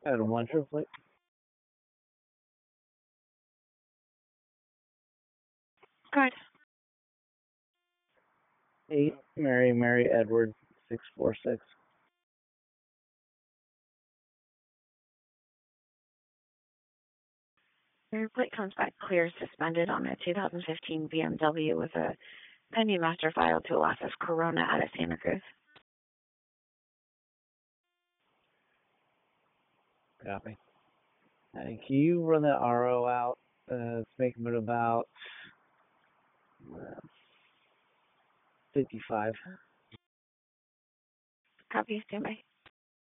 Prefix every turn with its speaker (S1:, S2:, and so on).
S1: Adam 1 triplet. 8, Mary Edward 646.
S2: Your plate comes back clear, suspended on a 2015 BMW with a pending master file to Alaska's Corona out of Santa Cruz.
S1: Copy. Can you run that RO out? It's making it about 55.
S2: Copy, standby.